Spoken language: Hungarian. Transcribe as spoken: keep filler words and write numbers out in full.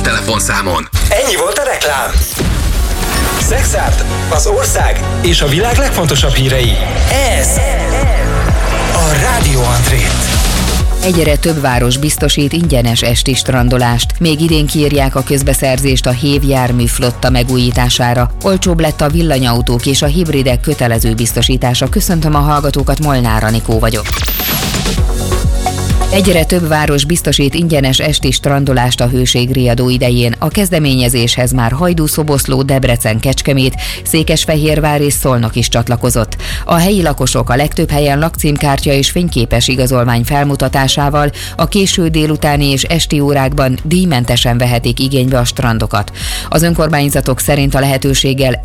telefonszámon. Ennyi volt a reklám. Szexárd, az ország és a világ legfontosabb hírei. Ez a Rádió André. Egyre több város biztosít ingyenes esti strandolást. Még idén kiírják a közbeszerzést a hévjárműflotta megújítására. Olcsóbb lett a villanyautók és a hibridek kötelező biztosítása. Köszöntöm a hallgatókat, Molnár Anikó vagyok. Egyre több város biztosít ingyenes esti strandolást a hőségriadó idején. A kezdeményezéshez már Hajdú-Szoboszló, Debrecen, Kecskemét, Székesfehérvár és Szolnok is csatlakozott. A helyi lakosok a legtöbb helyen lakcímkártya és fényképes igazolvány felmutatásával a késő délutáni és esti órákban díjmentesen vehetik igénybe a strandokat. Az önkormányzatok szerint a lehetőséggel